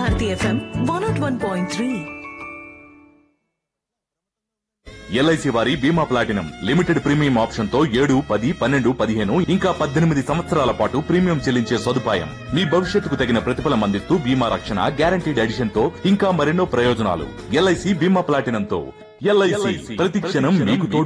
Bharati FM 101.3. LIC వారి బీమా platinum limited premium option తో 7, 10, 12, 15 ఇంకా 18 సంవత్సరాల పాటు ప్రీమియం చెల్లించే సదుపాయం. మీ భవిష్యత్తుకు తగిన ప్రతిఫలం అందిస్తూ బీమా రక్షణ, గ్యారంటీడ్ ఎడిషన్ తో ఇంకా మరెన్నో ప్రయోజనాలు. ఎల్ఐసి బీమా ప్లాటినం తో ఎల్ఐసి ప్రతి క్షణం మీకు తోడు.